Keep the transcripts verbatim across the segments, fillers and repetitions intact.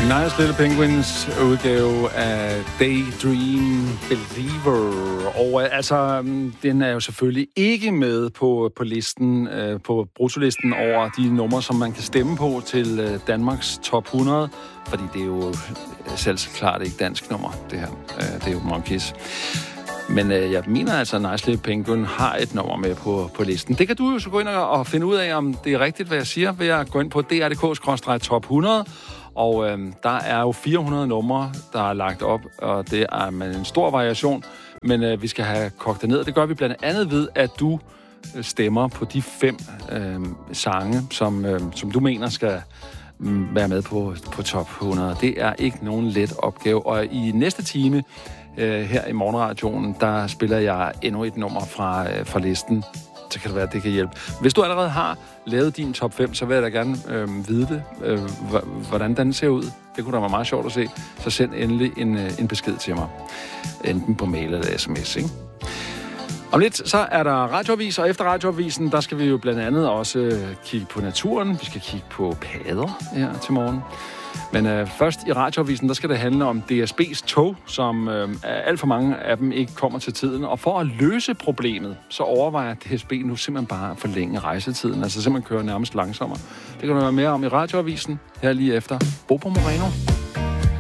Nice Little Penguins udgave af Daydream Believer. Og øh, altså, den er jo selvfølgelig ikke med på, på listen, øh, på bruttolisten over de numre, som man kan stemme på til øh, Danmarks top hundrede. Fordi det er jo selv klart ikke dansk nummer, det her. Øh, det er jo Monkeys. Men øh, jeg mener altså, at Nice Little Penguin har et nummer med på, på listen. Det kan du jo så gå ind og, og finde ud af, om det er rigtigt, hvad jeg siger, ved at gå ind på d r punktum d k skråstreg top hundrede. Og øh, der er jo fire hundrede numre, der er lagt op, og det er med en stor variation. Men øh, vi skal have kogt det ned, og det gør vi blandt andet ved, at du stemmer på de fem øh, sange, som, øh, som du mener skal øh, være med på, på top hundrede. Det er ikke nogen let opgave, og i næste time øh, her i Morgenradioen, der spiller jeg endnu et nummer fra, øh, fra listen. Så kan det være, at det kan hjælpe. Hvis du allerede har lavet din top fem, så vil jeg da gerne øh, vide det, øh, hvordan den ser ud. Det kunne da være meget sjovt at se. Så send endelig en, øh, en besked til mig. Enten på mail eller sms, ikke? Om lidt, så er der radioavis, og efter radioavisen, der skal vi jo blandt andet også øh, kigge på naturen. Vi skal kigge på padder her til morgen. Men øh, først i radioavisen, der skal det handle om D S B's tog, som øh, alt for mange af dem ikke kommer til tiden. Og for at løse problemet, så overvejer D S B nu simpelthen bare at forlænge rejsetiden. Altså simpelthen køre nærmest langsommere. Det kan du høre mere om i radioavisen, her lige efter Bobo Moreno.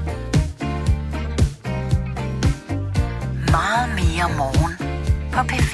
Meget mere morgen på P fem.